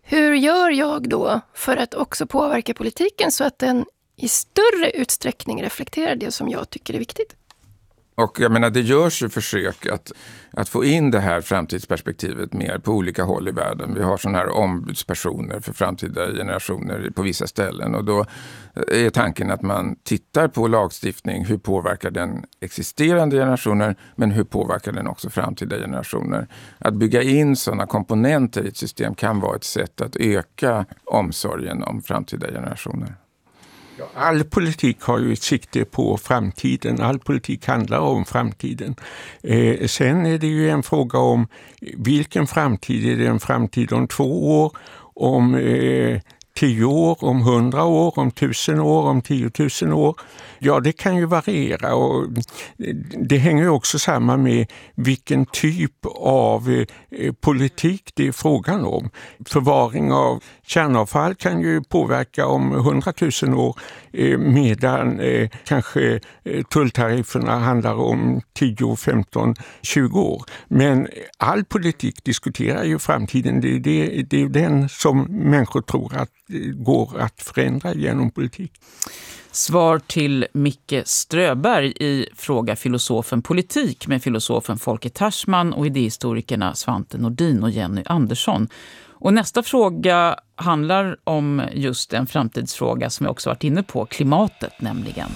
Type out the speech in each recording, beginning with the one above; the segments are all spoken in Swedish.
hur gör jag då för att också påverka politiken så att den i större utsträckning reflekterar det som jag tycker är viktigt? Och jag menar, det görs ju försök att få in det här framtidsperspektivet mer på olika håll i världen. Vi har sådana här ombudspersoner för framtida generationer på vissa ställen. Och då är tanken att man tittar på lagstiftning. Hur påverkar den existerande generationer, men hur påverkar den också framtida generationer? Att bygga in sådana komponenter i ett system kan vara ett sätt att öka omsorgen om framtida generationer. All politik har ju ett sikte på framtiden. All politik handlar om framtiden. Sen är det ju en fråga om vilken framtid. Är det en framtid om 2 år, om 10 år, om 100 år, om 1000 år, om 10 000 år? Ja, det kan ju variera, och det hänger ju också samman med vilken typ av politik det är frågan om. Förvaring av kärnavfall kan ju påverka om 100 000 år, medan kanske tulltarifferna handlar om 10, 15, 20 år. Men all politik diskuterar ju framtiden. Det är den som människor tror att går att förändra genom politik. Svar till Micke Ströberg i Fråga filosofen politik med filosofen Folke Taschman och idéhistorikerna Svante Nordin och Jenny Andersson. Och nästa fråga handlar om just en framtidsfråga som jag också varit inne på, klimatet nämligen.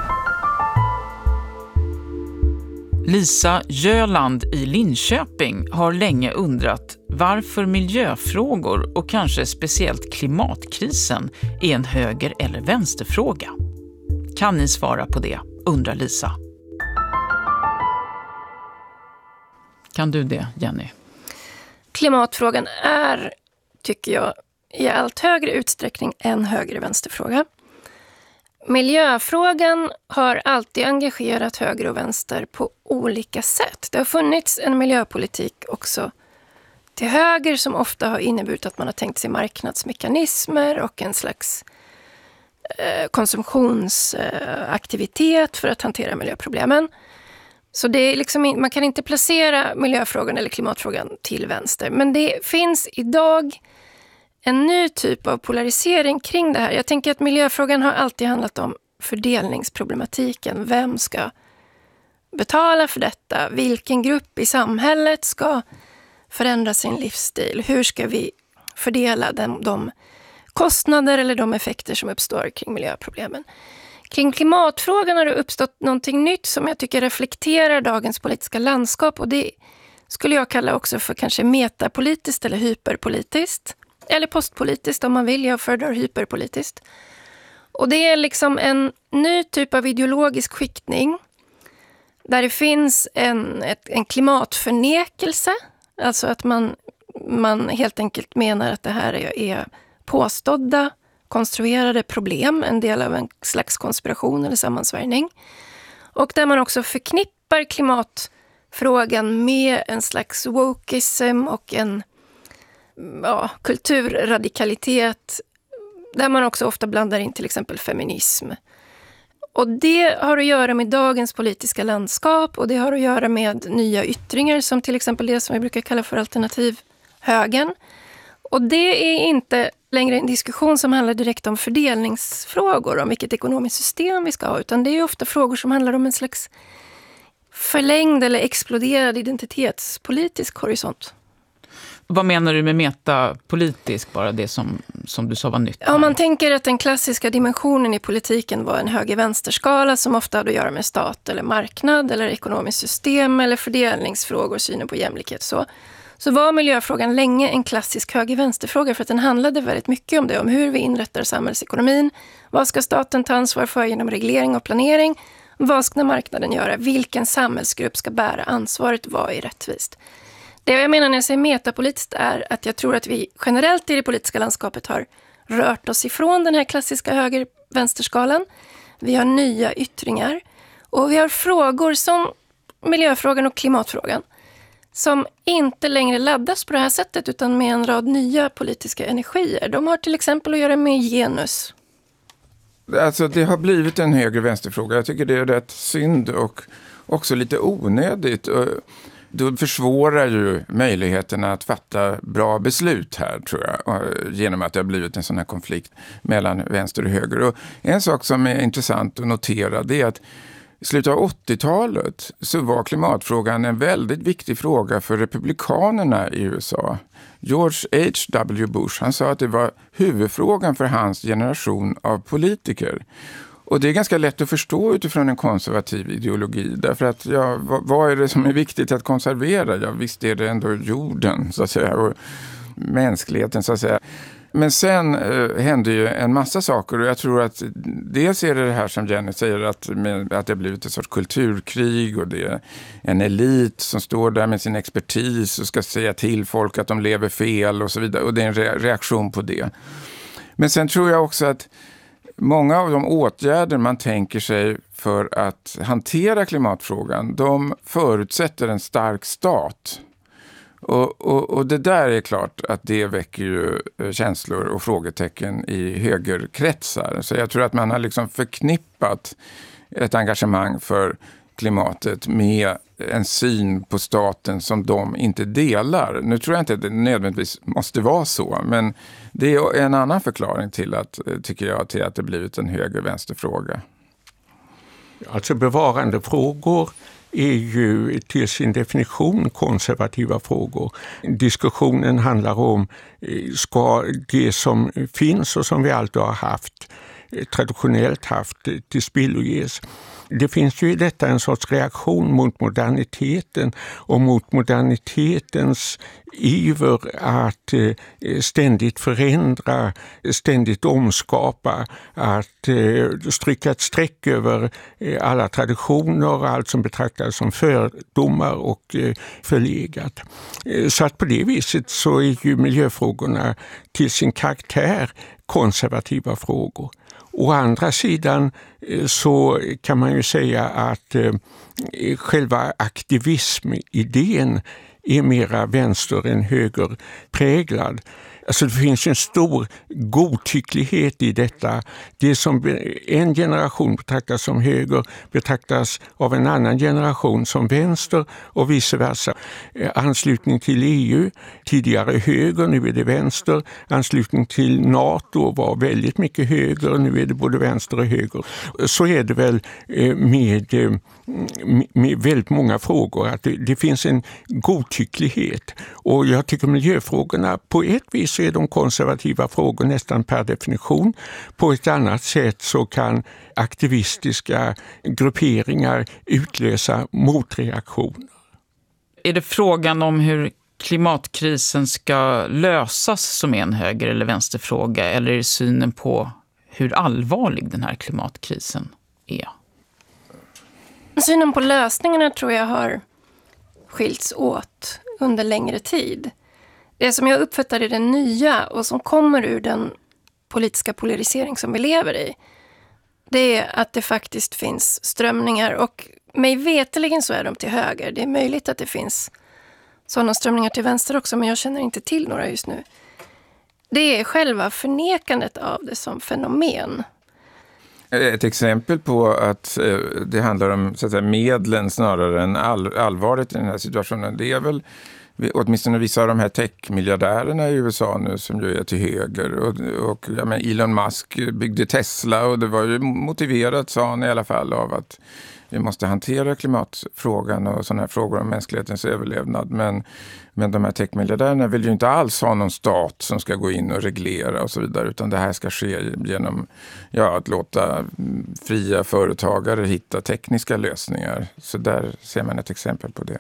Lisa Jöland i Linköping har länge undrat varför miljöfrågor och kanske speciellt klimatkrisen är en höger- eller vänsterfråga. Kan ni svara på det, undrar Lisa. Kan du det, Jenny? Klimatfrågan är, tycker jag, i allt högre utsträckning en höger-vänsterfråga. Miljöfrågan har alltid engagerat höger och vänster på olika sätt. Det har funnits en miljöpolitik också till höger som ofta har inneburit att man har tänkt sig marknadsmekanismer och en slags konsumtionsaktivitet för att hantera miljöproblemen. Så det är liksom, man kan inte placera miljöfrågan eller klimatfrågan till vänster. Men det finns idag en ny typ av polarisering kring det här. Jag tänker att miljöfrågan har alltid handlat om fördelningsproblematiken. Vem ska betala för detta? Vilken grupp i samhället ska förändra sin livsstil? Hur ska vi fördela de kostnader eller de effekter som uppstår kring miljöproblemen? Kring klimatfrågan har det uppstått någonting nytt som jag tycker reflekterar dagens politiska landskap, och det skulle jag kalla också för kanske metapolitiskt eller hyperpolitiskt. Eller postpolitiskt om man vill, jag föredrar hyperpolitiskt. Och det är liksom en ny typ av ideologisk skiktning där det finns en klimatförnekelse. Alltså att man helt enkelt menar att det här är påstådda, konstruerade problem, en del av en slags konspiration eller sammansvärjning. Och där man också förknippar klimatfrågan med en slags wokeism och en kulturradikalitet där man också ofta blandar in till exempel feminism. Och det har att göra med dagens politiska landskap, och det har att göra med nya yttringar som till exempel det som vi brukar kalla för alternativhögern. Och det är inte längre en diskussion som handlar direkt om fördelningsfrågor, om vilket ekonomiskt system vi ska ha, utan det är ofta frågor som handlar om en slags förlängd eller exploderad identitetspolitisk horisont. Vad menar du med metapolitisk, bara det som du sa var nytt? Ja, man tänker att den klassiska dimensionen i politiken var en höger-vänsterskala som ofta hade att göra med stat eller marknad eller ekonomiskt system eller fördelningsfrågor, synen på jämlikhet. Så var miljöfrågan länge en klassisk höger-vänsterfråga för att den handlade väldigt mycket om det, om hur vi inrättar samhällsekonomin. Vad ska staten ta ansvar för genom reglering och planering? Vad ska marknaden göra? Vilken samhällsgrupp ska bära ansvaret? Vad är rättvist? Det jag menar när jag säger metapolitiskt är att jag tror att vi generellt i det politiska landskapet har rört oss ifrån den här klassiska höger-vänsterskalan. Vi har nya yttringar och vi har frågor som miljöfrågan och klimatfrågan som inte längre laddas på det här sättet utan med en rad nya politiska energier. De har till exempel att göra med genus. Alltså det har blivit en höger-vänsterfråga. Jag tycker det är rätt synd och också lite onödigt. Då försvårar ju möjligheterna att fatta bra beslut här, tror jag, genom att det har blivit en sån här konflikt mellan vänster och höger. Och en sak som är intressant att notera, det är att i slutet av 80-talet så var klimatfrågan en väldigt viktig fråga för republikanerna i USA. George H.W. Bush, han sa att det var huvudfrågan för hans generation av politiker. Och det är ganska lätt att förstå utifrån en konservativ ideologi. Därför att vad är det som är viktigt att konservera? Ja, visst är det ändå jorden, så att säga, och mänskligheten, så att säga. Men sen hände ju en massa saker, och jag tror att dels är det här som Jenny säger, att det har blivit ett sorts kulturkrig, och det är en elit som står där med sin expertis och ska säga till folk att de lever fel och så vidare, och det är en reaktion på det. Men sen tror jag också att många av de åtgärder man tänker sig för att hantera klimatfrågan, de förutsätter en stark stat. Och det där är klart att det väcker ju känslor och frågetecken i högerkretsar. Så jag tror att man har liksom förknippat ett engagemang för klimatet med en syn på staten som de inte delar. Nu tror jag inte att det nödvändigtvis måste vara så, men det är en annan förklaring till att, tycker jag, till att det blivit en höger-vänster-fråga. Alltså bevarandefrågor är ju till sin definition konservativa frågor. Diskussionen handlar om, ska det som finns och som vi alltid har haft, traditionellt haft, tillspilloges. Det finns ju i detta en sorts reaktion mot moderniteten och mot modernitetens iver att ständigt förändra, ständigt omskapa, att stryka ett streck över alla traditioner och allt som betraktas som fördomar och förlegat. Så att på det viset så är ju miljöfrågorna till sin karaktär konservativa frågor. Å andra sidan så kan man ju säga att själva aktivismidén är mera vänster än högerpräglad. Alltså det finns en stor godtycklighet i detta. Det som en generation betraktas som höger betraktas av en annan generation som vänster och vice versa. Anslutning till EU, tidigare höger, nu är det vänster. Anslutning till NATO var väldigt mycket höger, nu är det både vänster och höger. Så är det väl med väldigt många frågor, att det finns en godtycklighet. Och jag tycker miljöfrågorna på ett vis är de konservativa frågor nästan per definition. På ett annat sätt så kan aktivistiska grupperingar utlösa motreaktioner. Är det frågan om hur klimatkrisen ska lösas som är en höger- eller vänsterfråga, eller är det synen på hur allvarlig den här klimatkrisen är? Synen på lösningarna tror jag har skilts åt under längre tid. Det som jag uppfattar är det nya och som kommer ur den politiska polarisering som vi lever i, det är att det faktiskt finns strömningar, och mig veteligen så är de till höger. Det är möjligt att det finns sådana strömningar till vänster också, men jag känner inte till några just nu. Det är själva förnekandet av det som fenomen. Ett exempel på att det handlar om, så att säga, medlen snarare än allvaret i den här situationen, det är väl åtminstone vissa av de här techmiljardärerna i USA nu som ju är till höger. Och ja, men Elon Musk byggde Tesla, och det var ju motiverat, sa han i alla fall, av att vi måste hantera klimatfrågan och sådana här frågor om mänsklighetens överlevnad. Men de här techmiljardärerna vill ju inte alls ha någon stat som ska gå in och reglera och så vidare, utan det här ska ske genom att låta fria företagare hitta tekniska lösningar. Så där ser man ett exempel på det.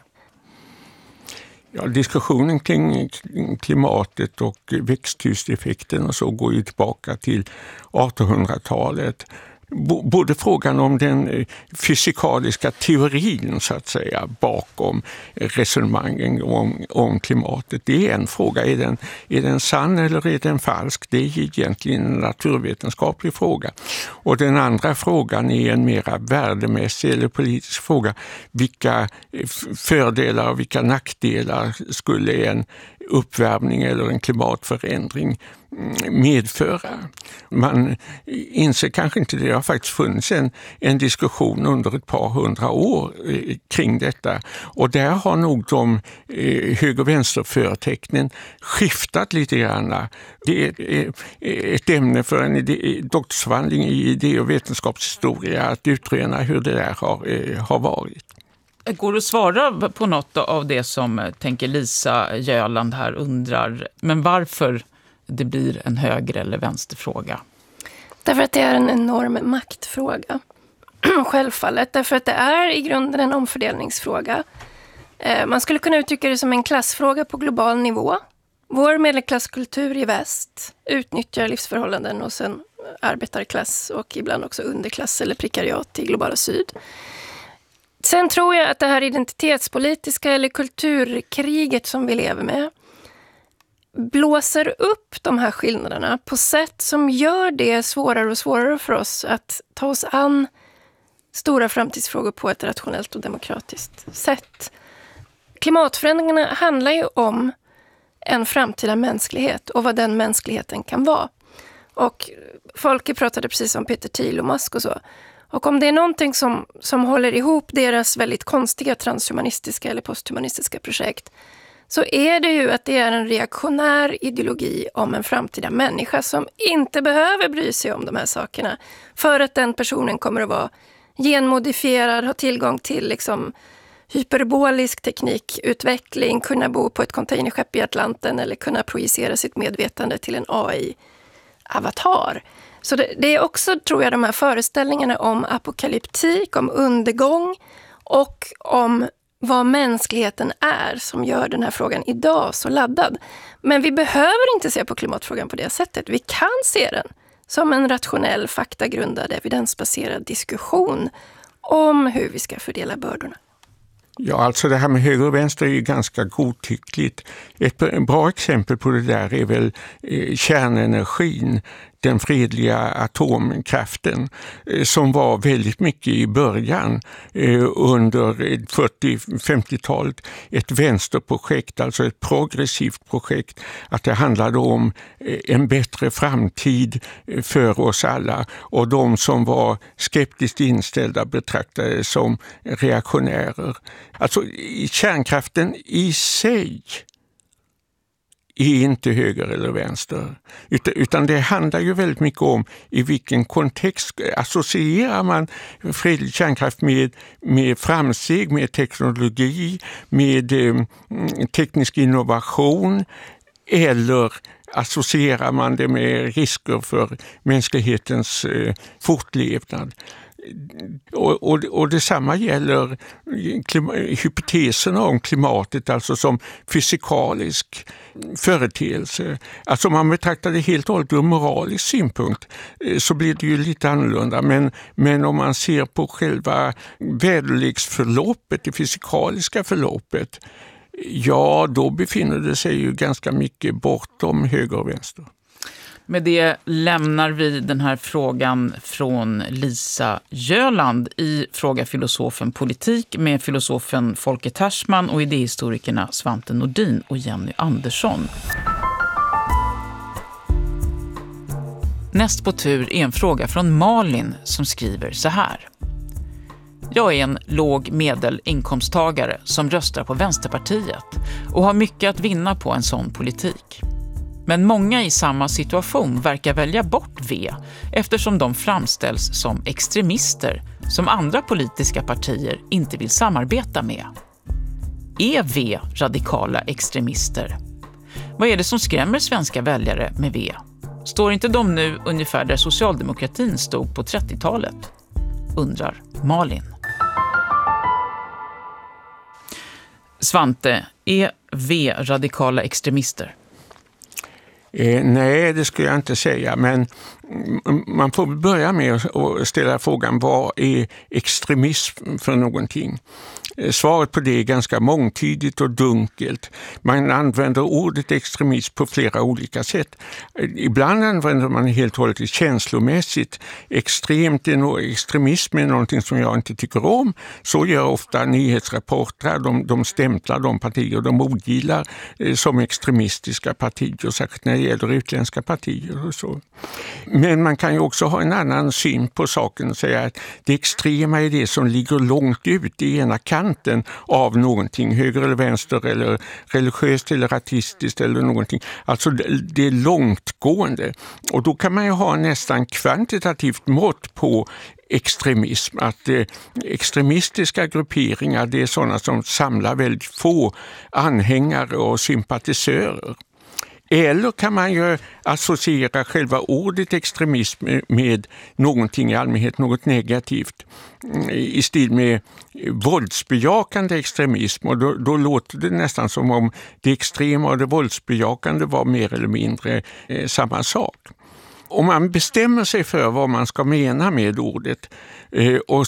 Ja, diskussionen kring klimatet och växthuseffekten och så går ju tillbaka till 1800-talet. Både frågan om den fysikaliska teorin, så att säga, bakom resonemangen om klimatet, det är en fråga. Är den sann eller är den falsk? Det är egentligen en naturvetenskaplig fråga. Och den andra frågan är en mera värdemässig eller politisk fråga. Vilka fördelar och vilka nackdelar skulle en uppvärmning eller en klimatförändring medföra. Man inser kanske inte det. Det har faktiskt funnits en diskussion under ett par 100 år kring detta. Och där har nog de höger- och vänsterförtecknen skiftat lite grann. Det är ett ämne för en doktorsavhandling i idé- och vetenskapshistoria att utröna hur det där har varit. Går det att svara på något av det som tänker Lisa Jöland här undrar, men varför det blir en höger- eller vänsterfråga? Därför att det är en enorm maktfråga. Självfallet. Därför att det är i grunden en omfördelningsfråga. Man skulle kunna uttrycka det som en klassfråga på global nivå. Vår medelklasskultur i väst utnyttjar livsförhållanden hos en arbetarklass och ibland också underklass eller prekariat i globala syd. Sen tror jag att det här identitetspolitiska eller kulturkriget som vi lever med blåser upp de här skillnaderna på sätt som gör det svårare och svårare för oss att ta oss an stora framtidsfrågor på ett rationellt och demokratiskt sätt. Klimatförändringarna handlar ju om en framtida mänsklighet och vad den mänskligheten kan vara. Och Folke pratade precis om Peter Thiel och Musk och så. Och om det är någonting som håller ihop deras väldigt konstiga transhumanistiska eller posthumanistiska projekt, så är det ju att det är en reaktionär ideologi om en framtida människa som inte behöver bry sig om de här sakerna. För att den personen kommer att vara genmodifierad, ha tillgång till liksom hyperbolisk teknikutveckling, kunna bo på ett containerskepp i Atlanten eller kunna projicera sitt medvetande till en AI-avatar. Så det är också, tror jag, de här föreställningarna om apokalyptik, om undergång och om vad mänskligheten är som gör den här frågan idag så laddad. Men vi behöver inte se på klimatfrågan på det sättet. Vi kan se den som en rationell, faktagrundad, evidensbaserad diskussion om hur vi ska fördela bördorna. Ja, alltså det här med höger och vänster är ju ganska godtyckligt. Ett bra exempel på det där är väl kärnenergin, den fredliga atomkraften, som var väldigt mycket i början under 40-50-talet ett vänsterprojekt, alltså ett progressivt projekt, att det handlade om en bättre framtid för oss alla, och de som var skeptiskt inställda betraktade som reaktionärer. Alltså kärnkraften i sig är inte höger eller vänster. Utan det handlar ju väldigt mycket om i vilken kontext associerar man fredlig kärnkraft med framsteg, med teknologi, med teknisk innovation, eller associerar man det med risker för mänsklighetens fortlevnad. Och detsamma gäller hypoteserna om klimatet, alltså som fysikalisk företeelse. Alltså om man betraktar det helt och hållet ur moralisk synpunkt så blir det ju lite annorlunda. Men om man ser på själva väderleksförloppet, det fysikaliska förloppet, ja, då befinner det sig ju ganska mycket bortom höger och vänster. Med det lämnar vi den här frågan från Lisa Jöland i Fråga filosofen politik med filosofen Folke Taschman och idéhistorikerna Svante Nordin och Jenny Andersson. Näst på tur är en fråga från Malin som skriver så här. Jag är en låg medelinkomsttagare som röstar på Vänsterpartiet och har mycket att vinna på en sån politik. Men många i samma situation verkar välja bort V eftersom de framställs som extremister som andra politiska partier inte vill samarbeta med. Är V radikala extremister? Vad är det som skrämmer svenska väljare med V? Står inte de nu ungefär där socialdemokratin stod på 30-talet? Undrar Malin. Svante, är V radikala extremister? Nej, det skulle jag inte säga, men man får börja med att ställa frågan, vad är extremism för någonting? Svaret på det är ganska mångtydigt och dunkelt. Man använder ordet extremism på flera olika sätt. Ibland använder man helt och hållet känslomässigt. Extremism är någonting som jag inte tycker om. Så gör ofta nyhetsreportrar. De stämplar de partier de ogillar som extremistiska partier, särskilt när det gäller utländska partier och så. Men man kan ju också ha en annan syn på saken och säga att det extrema är det som ligger långt ut i ena kanten av någonting, höger eller vänster eller religiöst eller artistiskt eller någonting. Alltså det är långtgående. Och då kan man ju ha nästan kvantitativt mått på extremism. Att extremistiska grupperingar, det är sådana som samlar väldigt få anhängare och sympatisörer. Eller kan man ju associera själva ordet extremism med någonting i allmänhet, något negativt, i stil med våldsbejakande extremism. Och då låter det nästan som om det extrema och det våldsbejakande var mer eller mindre samma sak. Om man bestämmer sig för vad man ska mena med ordet och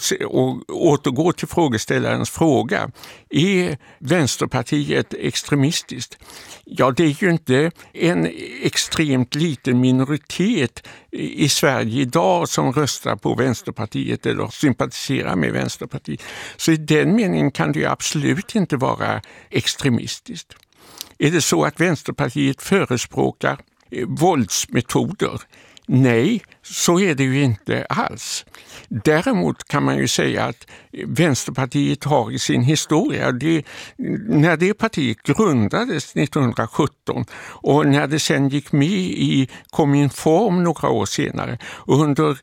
återgår till frågeställarens fråga, är Vänsterpartiet extremistiskt? Ja, det är ju inte en extremt liten minoritet i Sverige idag som röstar på Vänsterpartiet eller sympatiserar med Vänsterpartiet. Så i den meningen kan det ju absolut inte vara extremistiskt. Är det så att Vänsterpartiet förespråkar våldsmetoder? Nej, så är det ju inte alls. Däremot kan man ju säga att Vänsterpartiet har i sin historia, när det partiet grundades 1917 och när det sen gick med i Kominform några år senare och under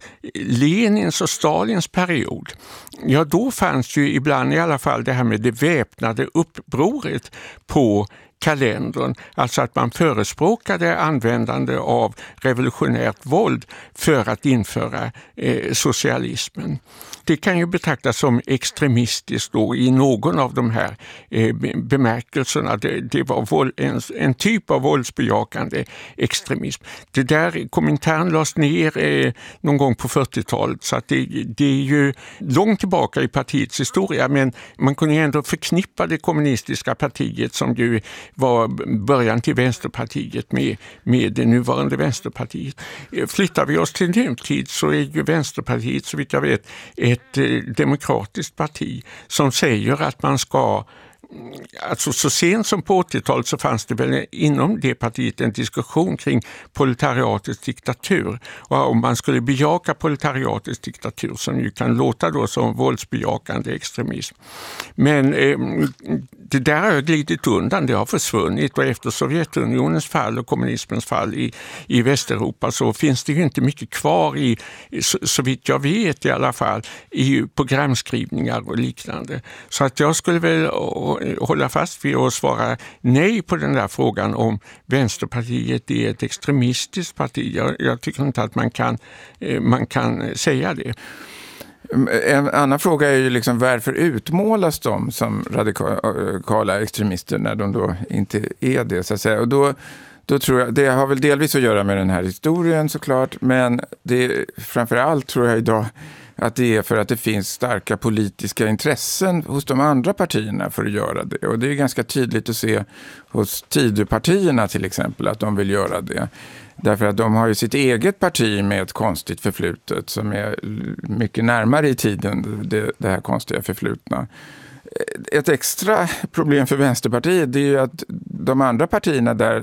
Lenins och Stalins period, ja då fanns ju ibland i alla fall det här med det väpnade upproret på kalendern, alltså att man förespråkade användande av revolutionärt våld för att införa socialismen. Det kan ju betraktas som extremistiskt då i någon av de här bemärkelserna. Det var en typ av våldsbejakande extremism. Det där Komintern lades ner någon gång på 40-talet, så att det är ju långt tillbaka i partiets historia, men man kunde ju ändå förknippa det kommunistiska partiet, som ju var början till Vänsterpartiet, med det nuvarande Vänsterpartiet. Flyttar vi oss till nutid så är ju Vänsterpartiet, så vitt jag vet, ett demokratiskt parti som säger att man ska, alltså så sent som på 80-talet så fanns det väl inom det partiet en diskussion kring proletariatets diktatur, och om man skulle bejaka proletariatets diktatur, som ju kan låta då som våldsbejakande extremism. Men det där har glidit undan, det har försvunnit, och efter Sovjetunionens fall och kommunismens fall i Västeuropa så finns det ju inte mycket kvar så vitt jag vet i alla fall, i programskrivningar och liknande. Så att jag skulle väl hålla fast vid att svara nej på den där frågan om Vänsterpartiet är ett extremistiskt parti. Jag tycker inte att man kan säga det. En annan fråga är ju liksom, varför utmålas de som radikala extremister när de då inte är det, så att säga. Och då tror jag, det har väl delvis att göra med den här historien såklart, men det framförallt tror jag idag att det är för att det finns starka politiska intressen hos de andra partierna för att göra det. Och det är ganska tydligt att se hos Tidöpartierna till exempel att de vill göra det. Därför att de har ju sitt eget parti med ett konstigt förflutet som är mycket närmare i tiden, det här konstiga förflutna. Ett extra problem för Vänsterpartiet är ju att de andra partierna där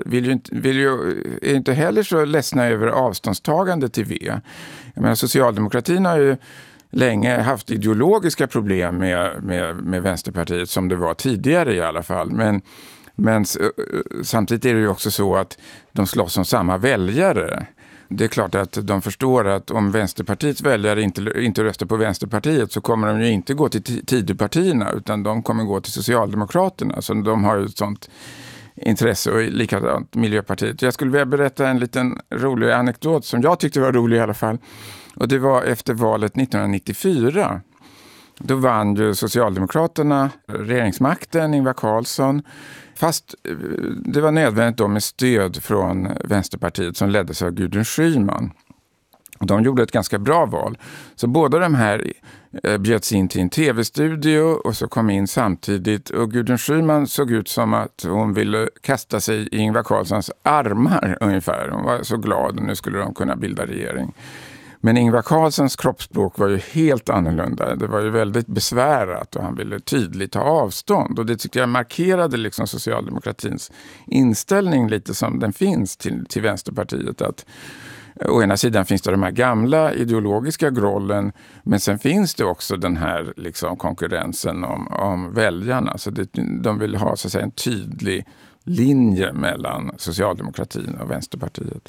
är inte heller så ledsna över avståndstagande till V. Jag menar, socialdemokratin har ju länge haft ideologiska problem med Vänsterpartiet, som det var tidigare i alla fall. Men samtidigt är det ju också så att de slåss om samma väljare. Det är klart att de förstår att om Vänsterpartiets väljare inte röstar på Vänsterpartiet så kommer de ju inte gå till Tidöpartierna, utan de kommer gå till Socialdemokraterna. Så de har ju ett sånt intresse, och likadant Miljöpartiet. Jag skulle vilja berätta en liten rolig anekdot som jag tyckte var rolig i alla fall. Och det var efter valet 1994. Då vann ju Socialdemokraterna regeringsmakten, Ingvar Carlsson. Fast det var nödvändigt då med stöd från Vänsterpartiet som leddes av Gudrun Schyman. Och de gjorde ett ganska bra val. Så båda de här bjöds in till en tv-studio och så kom in samtidigt. Och Gudrun Schyman såg ut som att hon ville kasta sig i Ingvar Carlssons armar ungefär. Hon var så glad och nu skulle de kunna bilda regering. Men Ingvar Carlssons kroppsspråk var ju helt annorlunda. Det var ju väldigt besvärat och han ville tydligt ta avstånd. Och det tyckte jag markerade liksom socialdemokratins inställning lite som den finns till Vänsterpartiet. Att å ena sidan finns det de här gamla ideologiska grollen, men sen finns det också den här liksom konkurrensen om väljarna. Så de vill ha så att säga en tydlig linje mellan socialdemokratin och Vänsterpartiet.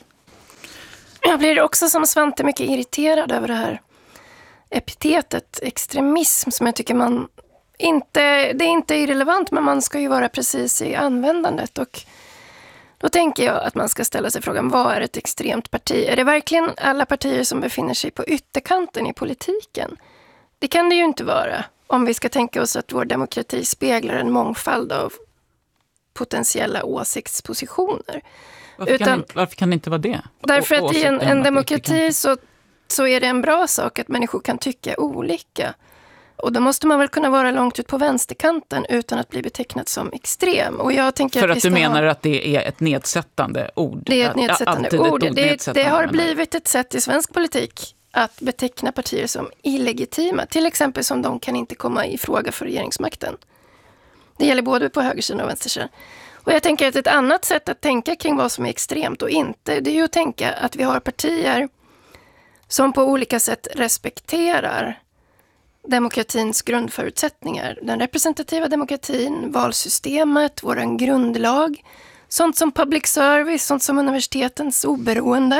Jag blir också som Svante mycket irriterad över det här epitetet extremism som jag tycker det är inte irrelevant, men man ska ju vara precis i användandet. Och då tänker jag att man ska ställa sig frågan, vad är ett extremt parti? Är det verkligen alla partier som befinner sig på ytterkanten i politiken? Det kan det ju inte vara, om vi ska tänka oss att vår demokrati speglar en mångfald av potentiella åsiktspositioner. Varför kan det inte vara det? Därför att i en demokrati så är det en bra sak att människor kan tycka olika. Och då måste man väl kunna vara långt ut på vänsterkanten utan att bli betecknad som extrem. Och jag tänker för att du menar att det är ett nedsättande ord? Det är ett nedsättande ord. Det har blivit ett sätt i svensk politik att beteckna partier som illegitima. Till exempel som de kan inte komma i fråga för regeringsmakten. Det gäller både på högersidan och vänstersidan. Och jag tänker att ett annat sätt att tänka kring vad som är extremt och inte, det är ju att tänka att vi har partier som på olika sätt respekterar demokratins grundförutsättningar. Den representativa demokratin, valsystemet, våran grundlag, sånt som public service, sånt som universitetens oberoende.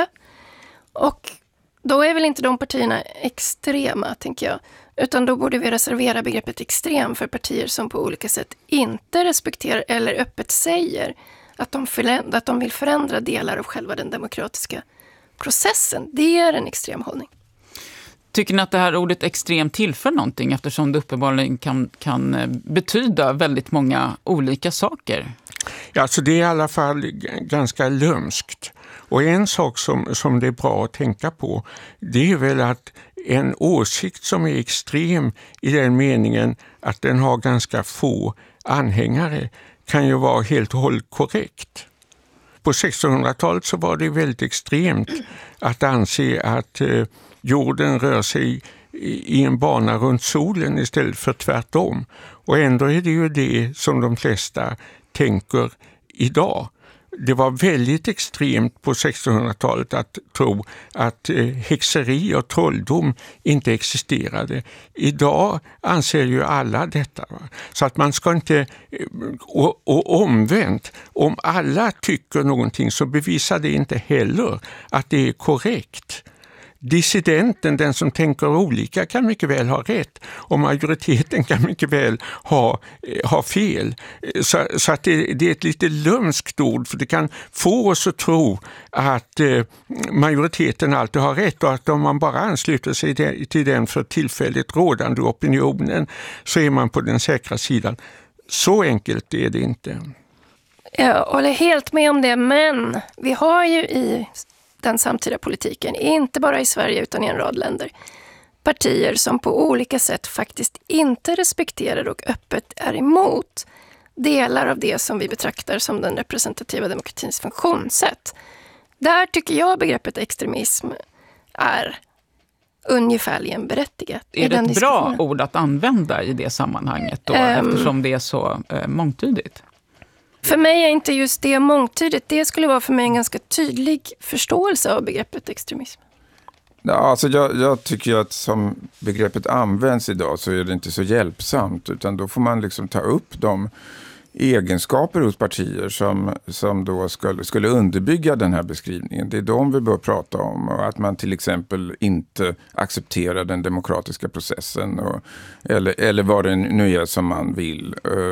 Och då är väl inte de partierna extrema, tänker jag. Utan då borde vi reservera begreppet extrem för partier som på olika sätt inte respekterar eller öppet säger att de vill förändra delar av själva den demokratiska processen. Det är en extrem hållning. Tycker ni att det här ordet extrem tillför någonting eftersom det uppenbarligen kan betyda väldigt många olika saker? Ja, alltså det är i alla fall ganska lömskt. Och en sak som det är bra att tänka på, det är väl att en åsikt som är extrem i den meningen att den har ganska få anhängare kan ju vara helt och hållet korrekt. På 1600-talet så var det väldigt extremt att anse att jorden rör sig i en bana runt solen istället för tvärtom. Och ändå är det ju det som de flesta tänker idag. Det var väldigt extremt på 1600-talet att tro att häxeri och trolldom inte existerade. Idag anser ju alla detta. Så att man ska inte, och omvänt, om alla tycker någonting så bevisar det inte heller att det är korrekt. Dissidenten, den som tänker olika, kan mycket väl ha rätt och majoriteten kan mycket väl ha fel. Så att det är ett lite lömskt ord, för det kan få oss att tro att majoriteten alltid har rätt och att om man bara ansluter sig till den för tillfället rådande opinionen så är man på den säkra sidan. Så enkelt är det inte. Jag håller helt med om det, men vi har ju i den samtida politiken, inte bara i Sverige utan i en rad länder, partier som på olika sätt faktiskt inte respekterar och öppet är emot delar av det som vi betraktar som den representativa demokratins funktionssätt. Där tycker jag begreppet extremism är ungefärligen berättigat. Är det ett bra ord att använda i det sammanhanget då, eftersom det är så mångtydigt? För mig är inte just det mångtydigt. Det skulle vara för mig en ganska tydlig förståelse av begreppet extremism. Ja, alltså jag tycker att som begreppet används idag så är det inte så hjälpsamt, utan då får man liksom ta upp de egenskaper hos partier som då skulle underbygga den här beskrivningen. Det är de vi bör prata om, och att man till exempel inte accepterar den demokratiska processen eller vad det nu är som man vill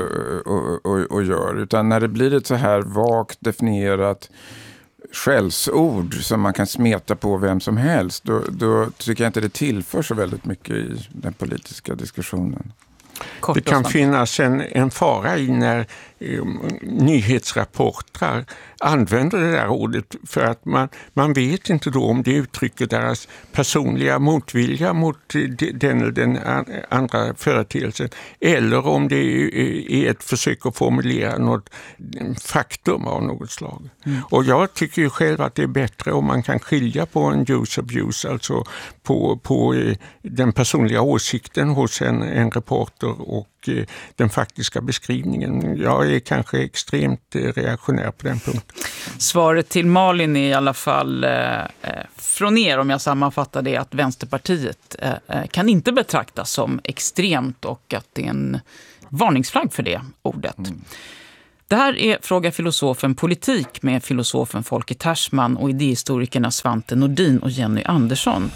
och gör. Utan när det blir ett så här vagt definierat skällsord som man kan smeta på vem som helst, då tycker jag inte det tillför så väldigt mycket i den politiska diskussionen. Kort det kan finnas en fara i när nyhetsrapportrar använder det där ordet för att man vet inte då om det uttrycker deras personliga motvilja mot den eller den andra företeelsen eller om det är ett försök att formulera något faktum av något slag. Och jag tycker ju själv att det är bättre om man kan skilja på en use-abuse, alltså på den personliga åsikten hos en reporter och den faktiska beskrivningen. Jag är kanske extremt reaktionär på den punkten. Svaret till Malin är i alla fall från er, om jag sammanfattar det, att Vänsterpartiet kan inte betraktas som extremt och att det är en varningsflagg för det ordet. Det här är Fråga filosofen politik med filosofen Folke Tersman och idéhistorikerna Svante Nordin och Jenny Andersson.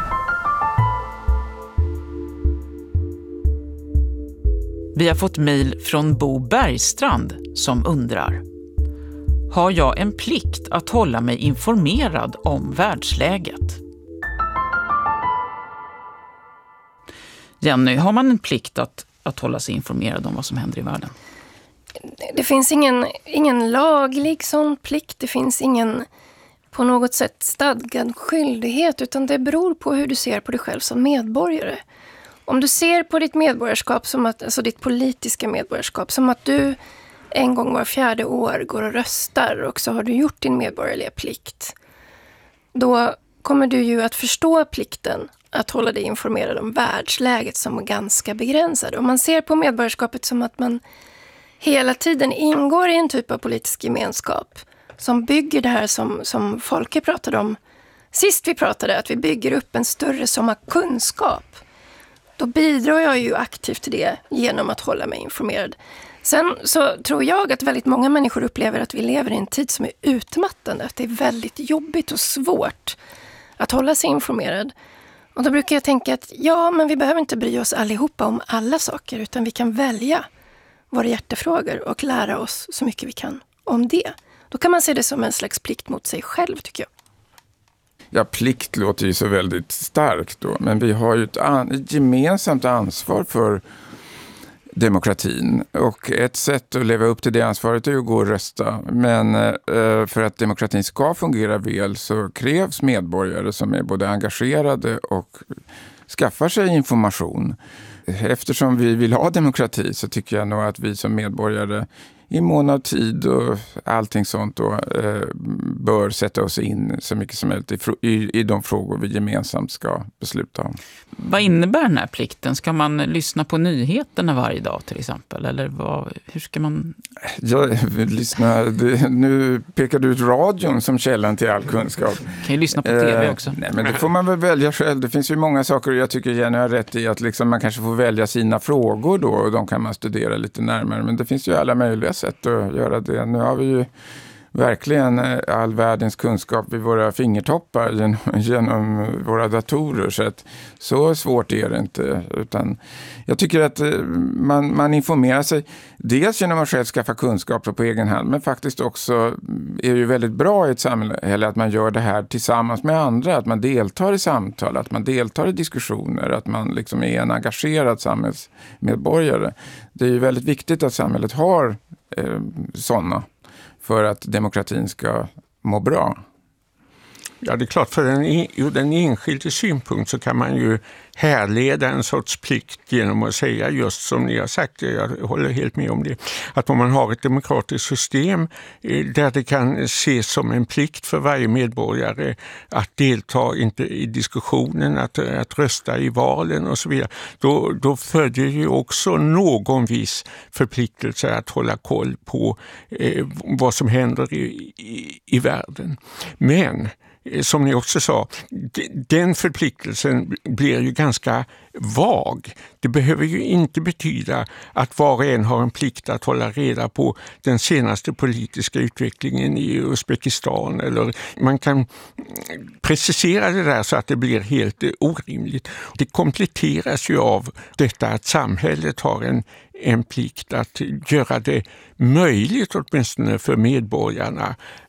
Vi har fått mejl från Bo Bergstrand som undrar: har jag en plikt att hålla mig informerad om världsläget? Jenny, har man en plikt att hålla sig informerad om vad som händer i världen? Det finns ingen laglig sån plikt. Det finns ingen på något sätt stadgad skyldighet, utan det beror på hur du ser på dig själv som medborgare. Om du ser på ditt medborgarskap som att, alltså ditt politiska medborgarskap, som att du en gång var 4:e år går och röstar och så har du gjort din medborgerliga plikt, då kommer du ju att förstå plikten att hålla dig informerad om världsläget som är ganska begränsad. Om man ser på medborgarskapet som att man hela tiden ingår i en typ av politisk gemenskap som bygger det här som Folke pratade om sist vi pratade, att vi bygger upp en större summa kunskap, då bidrar jag ju aktivt till det genom att hålla mig informerad. Sen så tror jag att väldigt många människor upplever att vi lever i en tid som är utmattande, att det är väldigt jobbigt och svårt att hålla sig informerad. Och då brukar jag tänka att men vi behöver inte bry oss allihopa om alla saker, utan vi kan välja våra hjärtefrågor och lära oss så mycket vi kan om det. Då kan man se det som en slags plikt mot sig själv, tycker jag. Ja, plikt låter ju så väldigt starkt då, men vi har ju ett gemensamt ansvar för demokratin. Och ett sätt att leva upp till det ansvaret är att gå och rösta. Men för att demokratin ska fungera väl så krävs medborgare som är både engagerade och skaffar sig information. Eftersom vi vill ha demokrati så tycker jag nog att vi som medborgare i mån av tid och allting sånt då, bör sätta oss in så mycket som möjligt i de frågor vi gemensamt ska besluta om. Vad innebär den här plikten? Ska man lyssna på nyheterna varje dag till exempel? Eller hur ska man... Nu pekar du ut radion som källan till all kunskap. Kan ju lyssna på tv också. Nej, men det får man väl välja själv. Det finns ju många saker och jag tycker Jenny har rätt i att liksom man kanske får välja sina frågor då och de kan man studera lite närmare. Men det finns ju alla möjliga sätt att göra det. Nu har vi ju verkligen all världens kunskap vid våra fingertoppar genom våra datorer. Så svårt är det inte. Utan jag tycker att man informerar sig dels genom att själv skaffa kunskaper på egen hand, men faktiskt också är det ju väldigt bra i ett samhälle att man gör det här tillsammans med andra, att man deltar i samtal, att man deltar i diskussioner, att man liksom är en engagerad samhällsmedborgare. Det är ju väldigt viktigt att samhället har sådana för att demokratin ska må bra. Ja, det är klart, för den enskilde synpunkt så kan man ju härleda en sorts plikt genom att säga just som ni har sagt, jag håller helt med om det, att om man har ett demokratiskt system där det kan ses som en plikt för varje medborgare att delta i diskussionen, att rösta i valen och så vidare, då följer ju också någon viss förpliktelse att hålla koll på vad som händer i världen. Men som ni också sa, den förpliktelsen blir ju ganska vag. Det behöver ju inte betyda att var och en har en plikt att hålla reda på den senaste politiska utvecklingen i Uzbekistan. Eller man kan precisera det där så att det blir helt orimligt. Det kompletteras ju av detta att samhället har en plikt att göra det möjligt åtminstone för medborgarna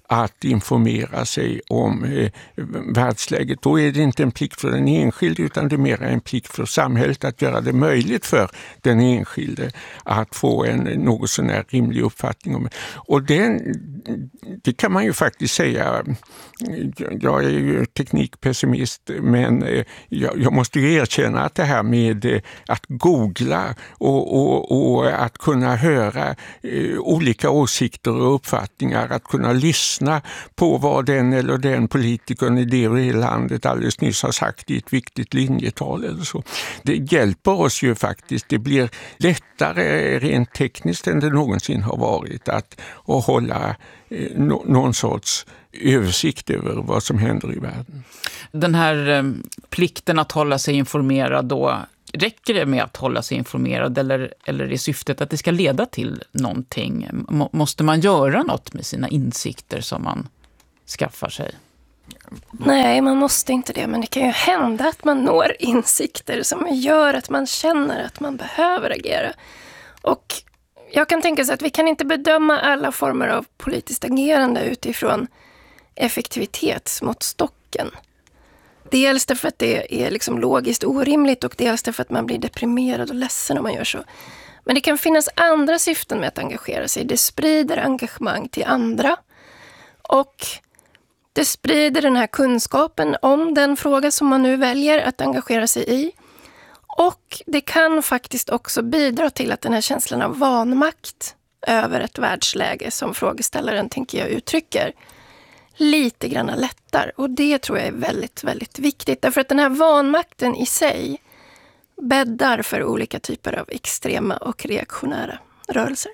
att informera sig om världsläget. Då är det inte en plikt för den enskilde utan det är mer en plikt för samhället att göra det möjligt för den enskilde att få en något sån här rimlig uppfattning om det. Och det kan man ju faktiskt säga, jag är ju teknikpessimist, men jag måste ju erkänna att det här med att googla och att kunna höra olika åsikter och uppfattningar, att kunna lyssna på vad den eller den politikern i det landet alldeles nyss har sagt i ett viktigt linjetal eller så. Det hjälper oss ju faktiskt. Det blir lättare rent tekniskt än det någonsin har varit att hålla någon sorts översikt över vad som händer i världen. Den här plikten att hålla sig informerad då, räcker det med att hålla sig informerad eller är syftet att det ska leda till någonting? Måste man göra något med sina insikter som man skaffar sig? Nej, man måste inte det, men det kan ju hända att man når insikter som gör att man känner att man behöver agera. Och jag kan tänka sig att vi kan inte bedöma alla former av politiskt agerande utifrån effektivitetsmåttstocken. Dels därför att det är liksom logiskt orimligt och dels därför att man blir deprimerad och ledsen om man gör så. Men det kan finnas andra syften med att engagera sig. Det sprider engagemang till andra och det sprider den här kunskapen om den fråga som man nu väljer att engagera sig i. Och det kan faktiskt också bidra till att den här känslan av vanmakt över ett världsläge som frågeställaren, tänker jag, uttrycker lite grann lättar. Och det tror jag är väldigt, väldigt viktigt. Därför att den här vanmakten i sig bäddar för olika typer av extrema och reaktionära rörelser.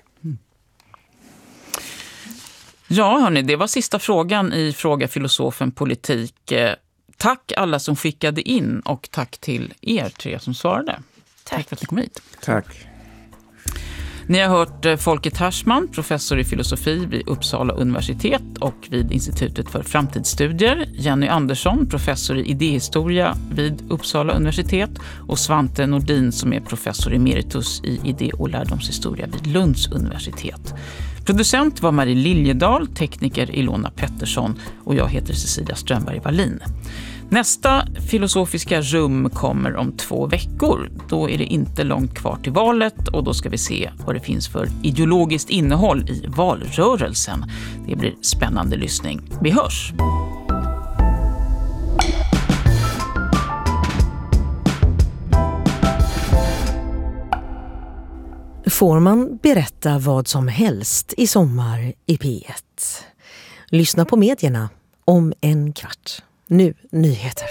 Ja, hörni, det var sista frågan i Fråga filosofen politik. Tack alla som skickade in och tack till er tre som svarade. Tack för att ni kom hit. Tack. Ni har hört Folke Taschman, professor i filosofi vid Uppsala universitet och vid Institutet för framtidsstudier. Jenny Andersson, professor i idéhistoria vid Uppsala universitet. Och Svante Nordin som är professor emeritus i idé- och lärdomshistoria vid Lunds universitet. Producent var Marie Liljedahl, tekniker Ilona Pettersson och jag heter Cecilia Strömberg-Wallin. Nästa filosofiska rum kommer om 2 veckor. Då är det inte långt kvar till valet och då ska vi se vad det finns för ideologiskt innehåll i valrörelsen. Det blir spännande lyssning. Vi hörs! Får man berätta vad som helst i sommar i P1? Lyssna på medierna om 1 kvart. Nu nyheter.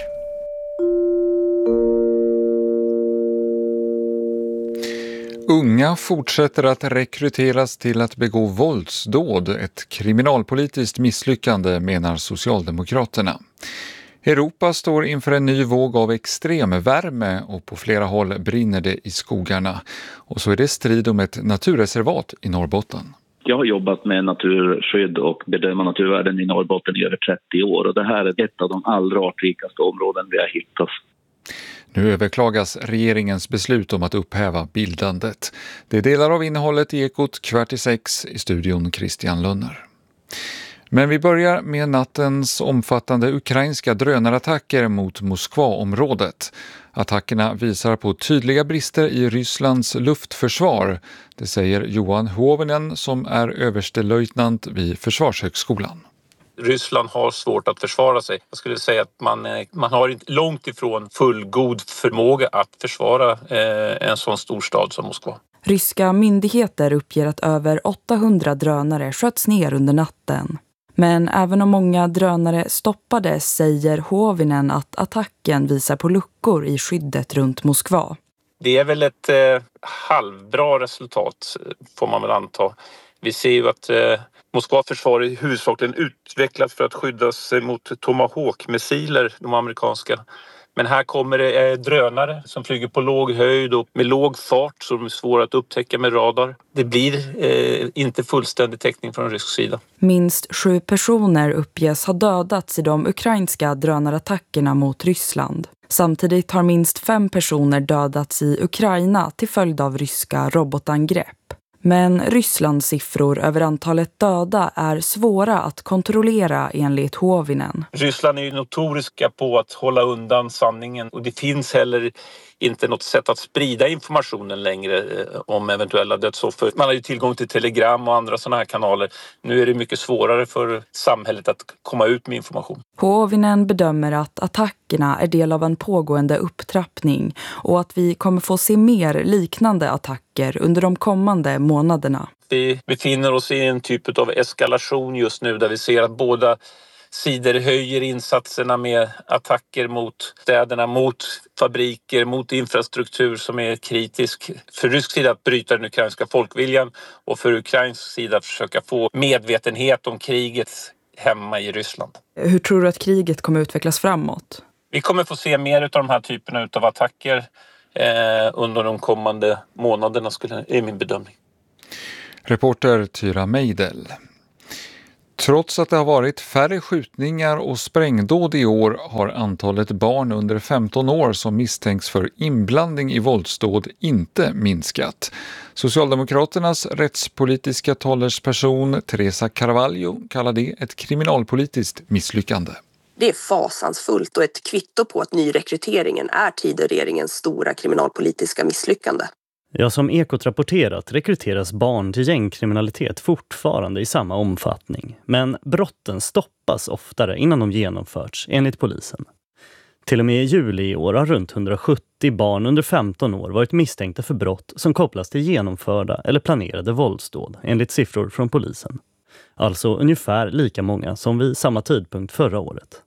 Unga fortsätter att rekryteras till att begå våldsdåd, ett kriminalpolitiskt misslyckande, menar Socialdemokraterna. Europa står inför en ny våg av extremvärme och på flera håll brinner det i skogarna. Och så är det strid om ett naturreservat i Norrbotten. Jag har jobbat med naturskydd och bedöma naturvärden i Norrbotten i över 30 år och det här är ett av de allra artrikaste områden vi har hittat. Nu överklagas regeringens beslut om att upphäva bildandet. Det är delar av innehållet i Ekot 5:45 i studion Christian Lönner. Men vi börjar med nattens omfattande ukrainska drönarattacker mot Moskva-området. Attackerna visar på tydliga brister i Rysslands luftförsvar. Det säger Johan Huovinen som är överstelöjtnant vid Försvarshögskolan. Ryssland har svårt att försvara sig. Jag skulle säga att man har långt ifrån fullgod förmåga att försvara en sån stor stad som Moskva. Ryska myndigheter uppger att över 800 drönare sköts ner under natten. Men även om många drönare stoppades säger Huovinen att attacken visar på luckor i skyddet runt Moskva. Det är väl ett halvbra resultat får man väl anta. Vi ser ju att Moskvas försvar är huvudsakligen utvecklat för att skydda sig mot Tomahawk-missiler, de amerikanska. Men här kommer det drönare som flyger på låg höjd och med låg fart så de är svåra att upptäcka med radar. Det blir inte fullständig täckning från rysk sida. Minst 7 personer uppges ha dödats i de ukrainska drönarattackerna mot Ryssland. Samtidigt har minst 5 personer dödats i Ukraina till följd av ryska robotangrepp. Men Rysslands siffror över antalet döda är svåra att kontrollera enligt Huovinen. Ryssland är ju notoriska på att hålla undan sanningen och det finns heller inte något sätt att sprida informationen längre om eventuella dödsoffer. Man har ju tillgång till telegram och andra sådana här kanaler. Nu är det mycket svårare för samhället att komma ut med information. Huovinen bedömer att attackerna är del av en pågående upptrappning och att vi kommer få se mer liknande attacker under de kommande månaderna. Vi befinner oss i en typ av eskalation just nu där vi ser att båda sidor höjer insatserna med attacker mot städerna, mot fabriker, mot infrastruktur som är kritisk. För rysk sida att bryta den ukrainska folkviljan och för ukrainsk sida att försöka få medvetenhet om kriget hemma i Ryssland. Hur tror du att kriget kommer utvecklas framåt? Vi kommer få se mer av de här typerna av attacker under de kommande månaderna är min bedömning. Reporter Tyra Meidel. Trots att det har varit färre skjutningar och sprängdåd i år har antalet barn under 15 år som misstänks för inblandning i våldsdåd inte minskat. Socialdemokraternas rättspolitiska talesperson Teresa Carvalho kallar det ett kriminalpolitiskt misslyckande. Det är fasansfullt och ett kvitto på att nyrekryteringen är Tidöregeringens stora kriminalpolitiska misslyckande. Ja, som Ekot rapporterat rekryteras barn till gängkriminalitet fortfarande i samma omfattning. Men brotten stoppas oftare innan de genomförts, enligt polisen. Till och med i juli i år har runt 170 barn under 15 år varit misstänkta för brott som kopplas till genomförda eller planerade våldsdåd, enligt siffror från polisen. Alltså ungefär lika många som vid samma tidpunkt förra året.